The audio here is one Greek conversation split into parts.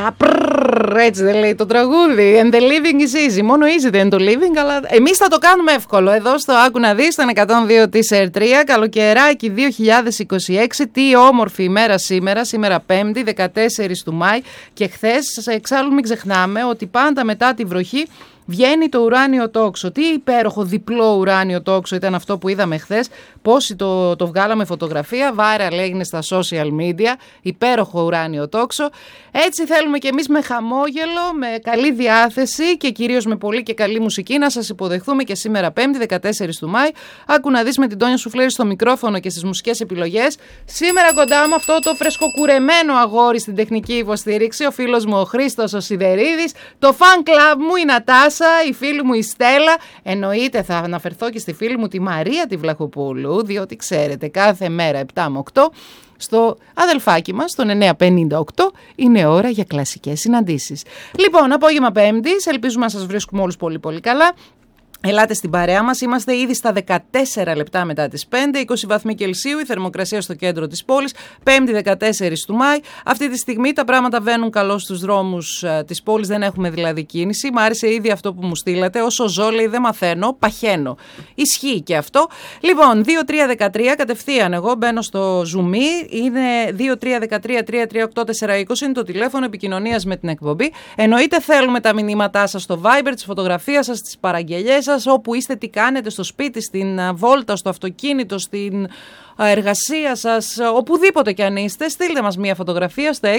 Έτσι δεν λέει το τραγούδι. And the living is easy. Μόνο easy δεν είναι το living, αλλά εμείς θα το κάνουμε εύκολο. Εδώ στο Άκου να δεις, στον 102 της ΕΡΤ3, καλοκαιράκι 2026. Τι όμορφη ημέρα σήμερα. Σήμερα 5η, 14 του Μάη. Και χθες, εξάλλου μην ξεχνάμε ότι πάντα μετά τη βροχή βγαίνει το ουράνιο τόξο. Τι υπέροχο διπλό ουράνιο τόξο ήταν αυτό που είδαμε χθες. Πόσοι το βγάλαμε φωτογραφία. Viral έγινε στα social media. Υπέροχο ουράνιο τόξο. Έτσι θέλουμε και εμείς με χαμόγελο, με καλή διάθεση και κυρίως με πολύ και καλή μουσική να σας υποδεχθούμε και σήμερα 5η, 14 του Μάη. Άκου να δεις με την Τόνια Σουφλέρη στο μικρόφωνο και στις μουσικές επιλογές. Σήμερα κοντά μου αυτό το φρεσκοκουρεμένο αγόρι στην τεχνική υποστήριξη. Ο φίλος μου ο Χρήστος ο Σιδερίδης. Το fan club μου η Νατάσα, η φίλη μου η Στέλλα. Εννοείται θα αναφερθώ και στη φίλη μου τη Μαρία τη Βλαχοπούλου, διότι ξέρετε κάθε μέρα 7 με 8 στο αδελφάκι μας, στον 958, είναι ώρα για κλασικές συναντήσεις. Λοιπόν, απόγευμα Πέμπτης, ελπίζουμε να σας βρίσκουμε όλους πολύ πολύ καλά. Ελάτε στην παρέα μας, είμαστε ήδη στα 14 λεπτά μετά τις 5, 20 βαθμοί Κελσίου, η θερμοκρασία στο κέντρο της πόλης, 5η 14 του Μάη. Αυτή τη στιγμή τα πράγματα βαίνουν καλώς στους δρόμους της πόλης, δεν έχουμε δηλαδή κίνηση. Μ' άρεσε ήδη αυτό που μου στείλατε, όσο ζω λέει δεν μαθαίνω, παχαίνω. Ισχύει και αυτό. Λοιπόν, 2313 κατευθείαν εγώ μπαίνω στο Zoom, είναι 2313-338-420, είναι το τηλέφωνο επικοινωνίας με την εκπομπή. Εννοείται θέλουμε τα μηνύματά σας στο Viber, τις φωτογραφίες σας, τις παραγγελίες σας, όπου είστε, τι κάνετε στο σπίτι, στην βόλτα, στο αυτοκίνητο, στην εργασία σας, οπουδήποτε κι αν είστε, στείλτε μας μια φωτογραφία στο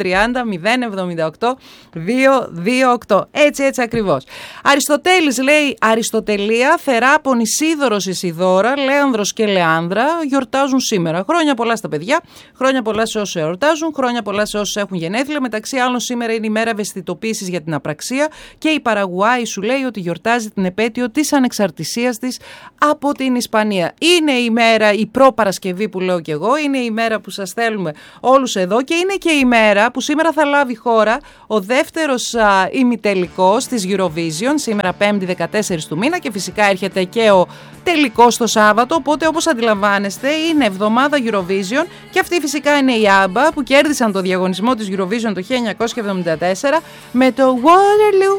6930-078-228. Έτσι ακριβώς. Αριστοτέλης λέει Αριστοτελεία, Θεράπων, Ισίδωρος, Ισιδώρα, Λέανδρος και Λεάνδρα γιορτάζουν σήμερα. Χρόνια πολλά στα παιδιά, χρόνια πολλά σε όσους εορτάζουν, χρόνια πολλά σε όσους έχουν γενέθλια. Μεταξύ άλλων σήμερα είναι η μέρα ευαισθητοποίησης για την απραξία και η Παραγουάη σου λέει ότι γιορτάζει την επέτειο της ανεξαρτησίας της από την Ισπανία. Είναι η μέρα, η Παρασκευή που λέω και εγώ, είναι η μέρα που σας θέλουμε όλους εδώ και είναι και η μέρα που σήμερα θα λάβει χώρα ο δεύτερος ημιτελικός της Eurovision, σήμερα 5η 14 του μήνα και φυσικά έρχεται και ο τελικός το Σάββατο, οπότε όπως αντιλαμβάνεστε είναι εβδομάδα Eurovision και αυτή φυσικά είναι η ABBA που κέρδισαν το διαγωνισμό της Eurovision το 1974 με το Waterloo